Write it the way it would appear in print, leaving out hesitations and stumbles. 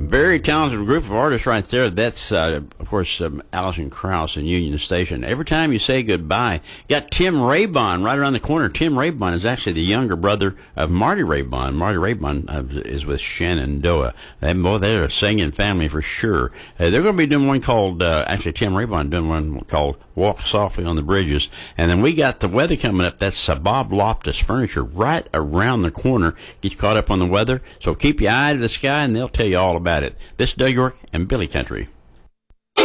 Very talented group of artists right there. That's, of course, Alison Krauss and Union Station. Every time you say goodbye, you got Tim Raybon right around the corner. Tim Raybon is actually the younger brother of Marty Raybon. Marty Raybon is with Shenandoah. They're a singing family for sure. They're going to be doing one called, actually Tim Raybon doing one called Walk Softly on the Bridges. And then we got the weather coming up. That's Bob Loftus Furniture right around the corner. Get you caught up on the weather. So keep your eye to the sky and they'll tell you all about it. This is Doug York and Billy Country.